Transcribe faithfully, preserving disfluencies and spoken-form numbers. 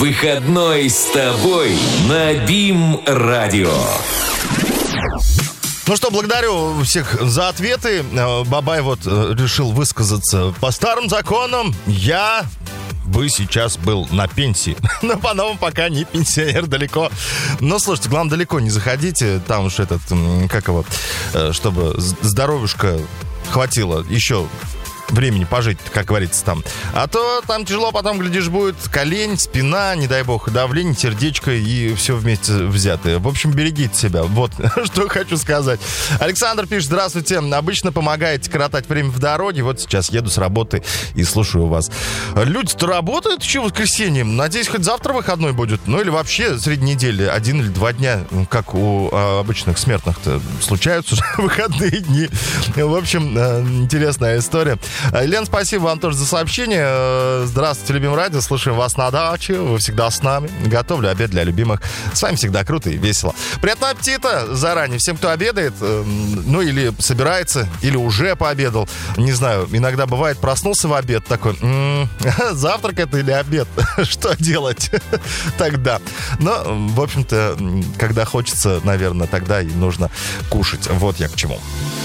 Выходной с тобой на БИМ-радио. Ну что, благодарю всех за ответы. Бабай вот решил высказаться. По старым законам я бы сейчас был на пенсии. Но по-новому пока не пенсионер, далеко. Но слушайте, главное, далеко не заходите. Там уж этот, как его, чтобы здоровьюшка хватило еще времени пожить, как говорится там. А то там тяжело, потом, глядишь, будет колень, спина, не дай бог, давление, сердечко и все вместе взятое. В общем, берегите себя. Вот, что хочу сказать. Александр пишет: здравствуйте. Обычно помогаете коротать время в дороге. Вот сейчас еду с работы и слушаю вас. Люди-то работают еще в воскресенье. Надеюсь, хоть завтра выходной будет. Ну или вообще среди недели один или два дня, как у а, обычных смертных-то случаются уже выходные дни. В общем, интересная история. Лен, спасибо вам тоже за сообщение. Здравствуйте, любимое радио. Слушаем вас на даче. Вы всегда с нами. Готовлю обед для любимых. С вами всегда круто и весело. Приятного аппетита заранее всем, кто обедает. Ну, или собирается, или уже пообедал. Не знаю, иногда бывает, проснулся в обед такой: м-м, завтрак это или обед? Что делать тогда? Но, в общем-то, когда хочется, наверное, тогда и нужно кушать. Вот я к чему.